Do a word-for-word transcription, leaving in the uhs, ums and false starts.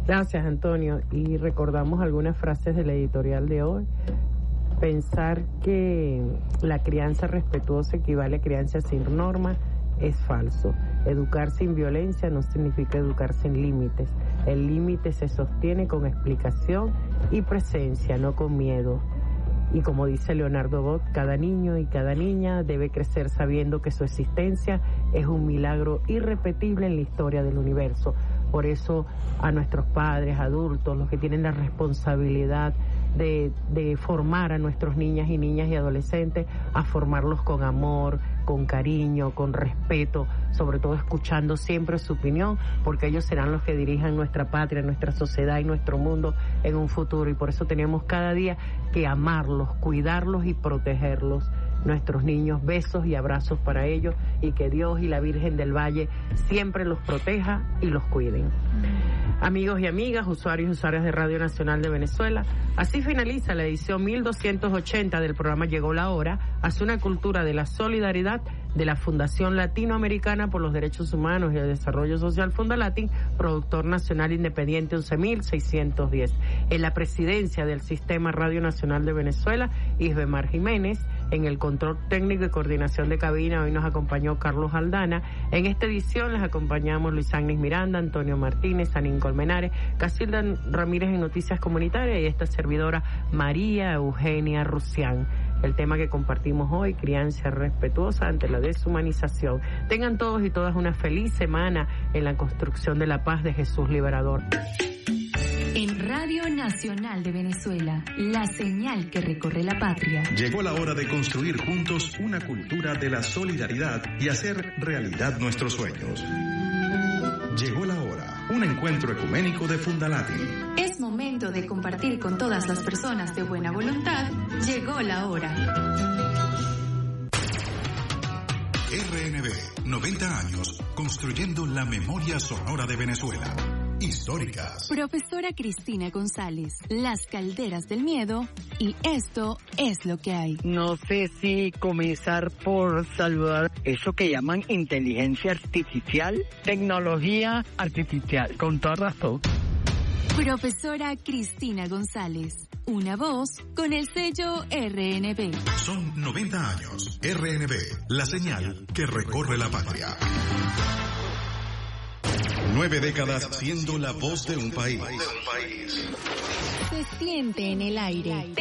Gracias, Antonio. Y recordamos algunas frases del editorial de hoy. Pensar que la crianza respetuosa equivale a crianza sin normas es falso. Educar sin violencia no significa educar sin límites. El límite se sostiene con explicación y presencia, no con miedo. Y como dice Leonardo Bosch, cada niño y cada niña debe crecer sabiendo que su existencia es un milagro irrepetible en la historia del universo. Por eso a nuestros padres, adultos, los que tienen la responsabilidad de, de formar a nuestros niñas y niñas y adolescentes, a formarlos con amor, con cariño, con respeto, sobre todo escuchando siempre su opinión, porque ellos serán los que dirijan nuestra patria, nuestra sociedad y nuestro mundo en un futuro, y por eso tenemos cada día que amarlos, cuidarlos y protegerlos. Nuestros niños, besos y abrazos para ellos, y que Dios y la Virgen del Valle siempre los proteja y los cuiden. Amigos y amigas, usuarios y usuarias de Radio Nacional de Venezuela, así finaliza la edición mil doscientos ochenta del programa Llegó la Hora, hacia una cultura de la solidaridad de la Fundación Latinoamericana por los Derechos Humanos y el Desarrollo Social Fundalatin, productor nacional independiente once mil seiscientos diez. En la presidencia del Sistema Radio Nacional de Venezuela, Isbemar Jiménez. En el control técnico y coordinación de cabina hoy nos acompañó Carlos Aldana. En esta edición les acompañamos Luis Ángel Miranda, Antonio Martínez, Anín Colmenares, Casilda Ramírez en Noticias Comunitarias y esta servidora María Eugenia Rusián. El tema que compartimos hoy, crianza respetuosa ante la deshumanización. Tengan todos y todas una feliz semana en la construcción de la paz de Jesús Liberador. En Radio Nacional de Venezuela, la señal que recorre la patria. Llegó la hora de construir juntos una cultura de la solidaridad y hacer realidad nuestros sueños. Llegó la hora, un encuentro ecuménico de Fundalatin. Es momento de compartir con todas las personas de buena voluntad. Llegó la hora. R N B, noventa años, construyendo la memoria sonora de Venezuela. Históricas. Profesora Cristina González, Las Calderas del Miedo y Esto es lo que hay. No sé si comenzar por saludar eso que llaman inteligencia artificial, tecnología artificial, con toda razón. Profesora Cristina González, una voz con el sello R N B. Son noventa años. R N B, la señal que recorre la patria. Nueve décadas siendo la voz de un país. Se siente en el aire.